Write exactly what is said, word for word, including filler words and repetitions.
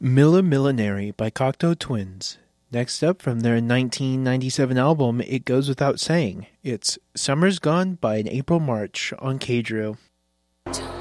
Milla Millinari by Cocteau Twins. Next up from their nineteen ninety-seven album, It Goes Without Saying, it's Summer's Gone by an April March on K-Drew.